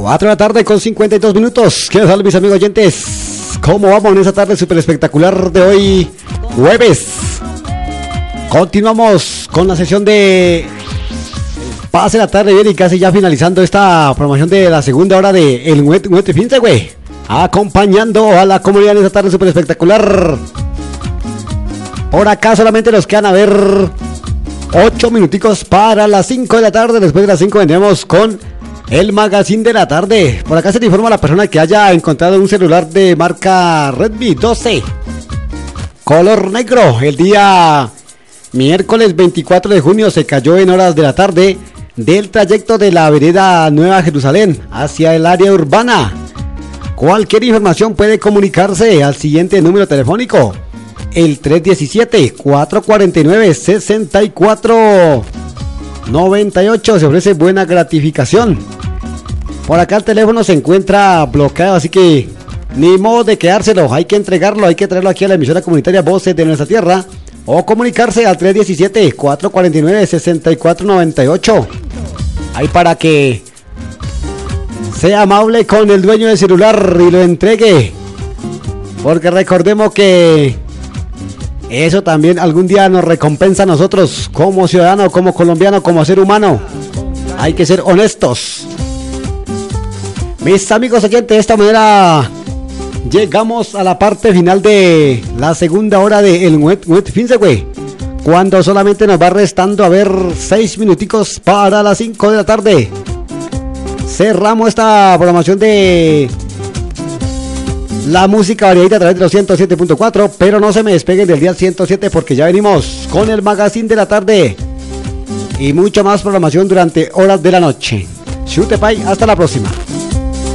4 de la tarde con 52 minutos. ¿Qué tal, mis amigos oyentes? ¿Cómo vamos en esta tarde súper espectacular de hoy, jueves? Continuamos con la sesión de Pase la tarde bien y casi ya finalizando esta promoción de la segunda hora de El Muete Fince, güey. Acompañando a la comunidad en esta tarde súper espectacular. Por acá solamente nos quedan a ver 8 minuticos para las 5 de la tarde. Después de las 5 vendremos con el magazine de la tarde. Por acá se le informa a la persona que haya encontrado un celular de marca Redmi 12 color negro. El día miércoles 24 de junio se cayó en horas de la tarde del trayecto de la vereda Nueva Jerusalén hacia el área urbana. Cualquier información puede comunicarse al siguiente número telefónico: el 317-449-6498. Se ofrece buena gratificación. Por acá el teléfono se encuentra bloqueado, así que ni modo de quedárselo. Hay que entregarlo, hay que traerlo aquí a la emisora comunitaria Voces de Nuestra Tierra, o comunicarse al 317-449-6498. Ahí para que sea amable con el dueño del celular y lo entregue, porque recordemos que eso también algún día nos recompensa a nosotros como ciudadano, como colombiano, como ser humano. Hay que ser honestos. Mis amigos oyentes, de esta manera llegamos a la parte final de la segunda hora de El Muete Fince, güey. Cuando solamente nos va restando a ver 6 minuticos para las 5 de la tarde. Cerramos esta programación de la música variadita a través de los 107.4, pero no se me despeguen del día 107 porque ya venimos con el magazine de la tarde y mucha más programación durante horas de la noche. Chute Pay, hasta la próxima.